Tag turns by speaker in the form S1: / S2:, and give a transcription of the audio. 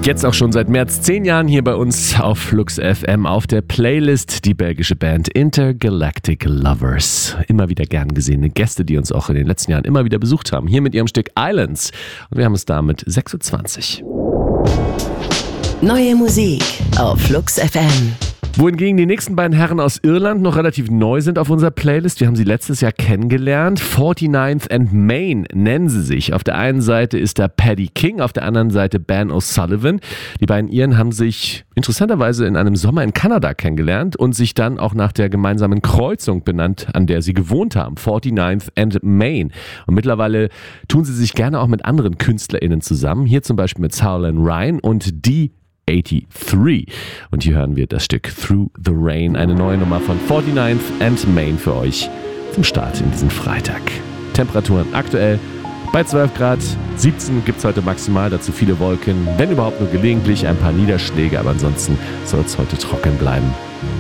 S1: Jetzt auch schon seit mehr als 10 Jahren hier bei uns auf Flux FM auf der Playlist die belgische Band Intergalactic Lovers. Immer wieder gern gesehene Gäste, die uns auch in den letzten Jahren immer wieder besucht haben. Hier mit ihrem Stück Islands. Und wir haben es damit 6.20 Uhr.
S2: Neue Musik auf Flux FM.
S1: Wohingegen die nächsten beiden Herren aus Irland noch relativ neu sind auf unserer Playlist. Wir haben sie letztes Jahr kennengelernt. 49th and Main nennen sie sich. Auf der einen Seite ist da Paddy King, auf der anderen Seite Ben O'Sullivan. Die beiden Iren haben sich interessanterweise in einem Sommer in Kanada kennengelernt und sich dann auch nach der gemeinsamen Kreuzung benannt, an der sie gewohnt haben. 49th and Main. Und mittlerweile tun sie sich gerne auch mit anderen KünstlerInnen zusammen. Hier zum Beispiel mit Sauerland Ryan und D83. Und hier hören wir das Stück Through the Rain, eine neue Nummer von 49th and Main für euch zum Start in diesen Freitag. Temperaturen aktuell bei 12 Grad, 17 gibt es heute maximal, dazu viele Wolken, wenn überhaupt nur gelegentlich ein paar Niederschläge, aber ansonsten soll es heute trocken bleiben.